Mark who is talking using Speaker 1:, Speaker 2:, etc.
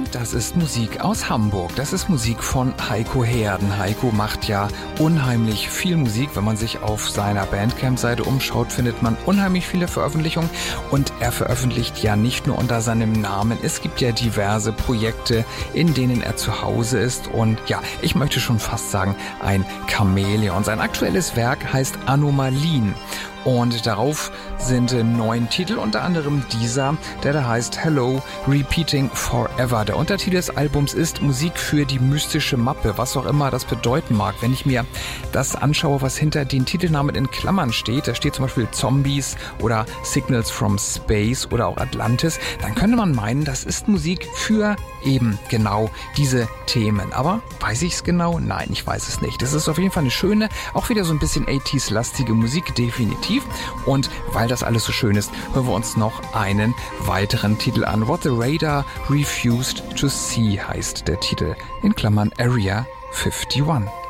Speaker 1: Und das ist Musik aus Hamburg. Das ist Musik von Heiko Herden. Heiko macht ja unheimlich viel Musik. Wenn man sich auf seiner Bandcamp-Seite umschaut, findet man unheimlich viele Veröffentlichungen. Und er veröffentlicht ja nicht nur unter seinem Namen. Es gibt ja diverse Projekte, in denen er zu Hause ist. Und ja, ich möchte schon fast sagen, ein Chamäleon. Sein aktuelles Werk heißt Anomalien. Und darauf sind 9 Titel, unter anderem dieser, der da heißt Hello, Repeating Forever. Der Untertitel des Albums ist Musik für die mystische Mappe, was auch immer das bedeuten mag. Wenn ich mir das anschaue, was hinter den Titelnamen in Klammern steht, da steht zum Beispiel Zombies oder Signals from Space oder auch Atlantis, dann könnte man meinen, das ist Musik für eben genau diese Themen. Aber weiß ich es genau? Nein, ich weiß es nicht. Das ist auf jeden Fall eine schöne, auch wieder so ein bisschen 80s-lastige Musik, definitiv. Und weil das alles so schön ist, hören wir uns noch einen weiteren Titel an. What the Radar Refused to See heißt der Titel, in Klammern Area 51.